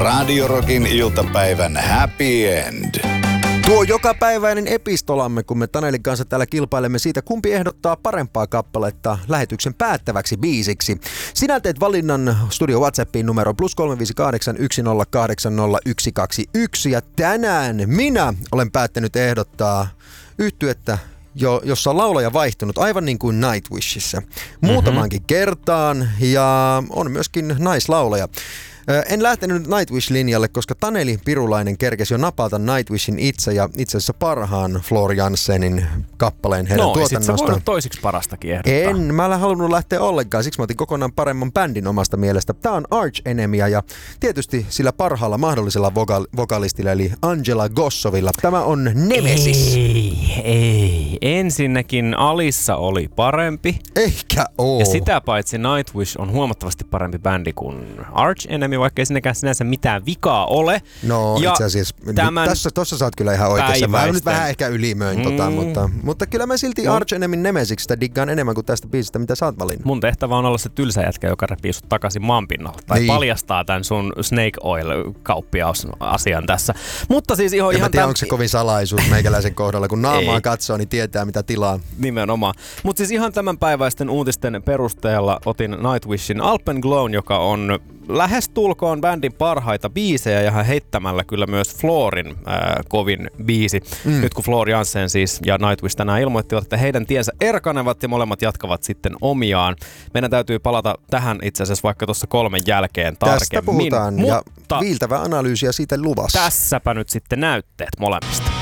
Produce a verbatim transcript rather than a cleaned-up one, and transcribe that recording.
Radio Rockin iltapäivän happy end. Tuo jokapäiväinen epistolamme, kun me Tanelin kanssa täällä kilpailemme siitä, kumpi ehdottaa parempaa kappaletta lähetyksen päättäväksi biisiksi. Sinä teet valinnan studio WhatsAppiin numero plus kolme viisi kahdeksan yksi nolla kahdeksan nolla yksi kaksi yksi. Ja tänään minä olen päättänyt ehdottaa yhtyettä, jo, jossa on laulaja vaihtunut aivan niin kuin Nightwishissä. Muutamankin mm-hmm. kertaan ja on myöskin naislaulaja. En lähtenyt Nightwish-linjalle, koska Taneli Pirulainen kerkesi jo napata Nightwishin itse ja itse asiassa parhaan Floor Janssenin kappaleen heidän no, tuotannosta. No, sit sä voinut toisiksi parastakin ehdottaa. En, mä en halunnut lähteä ollenkaan, siksi mä otin kokonaan paremman bändin omasta mielestä. Tää on Arch Enemyä ja tietysti sillä parhaalla mahdollisella voka- vokalistilla eli Angela Gossovilla. Tämä on Nemesis. Ei, ei. Ensinnäkin Alissa oli parempi. Ehkä oo. Ja sitä paitsi Nightwish on huomattavasti parempi bändi kuin Arch Enemy, vaikka ei sinäkään sinänsä mitään vikaa ole. No ja itse asiassa, tässä, tossa sä oot kyllä ihan oikeassa. Mä nyt vähän ehkä ylimöin mm. tota, mutta, mutta kyllä mä silti no. Arch Enemyn Nemesistä diggaan enemmän kuin tästä biisistä, mitä sä oot valinnut. Mun tehtävä on olla se tylsä jätkä, joka repii sut takaisin maanpinnalla. Tai niin. paljastaa tän sun Snake Oil-kauppiausasian tässä. Mutta siis ihan, en ihan mä tiedä, täm... onko se kovin salaisuus meikäläisen kohdalla, kun naamaa ei. katsoo, niin tietää mitä tilaa. Nimenomaan. Mutta siis ihan tämänpäiväisten uutisten perusteella otin Nightwishin Alpenglown, joka on lähes tulkoon bändin parhaita biisejä ja heittämällä kyllä myös Floorin äh, kovin biisi. Mm. Nyt kun Floor Jansen siis ja Nightwish tänään ilmoittivat, että heidän tiensä erkanevat ja molemmat jatkavat sitten omiaan. Meidän täytyy palata tähän itse asiassa vaikka tuossa kolmen jälkeen tarkemmin. Tästä puhutaan Mutta ja viiltävä analyysiä siitä luvassa. Tässäpä nyt sitten näytteet molemmista.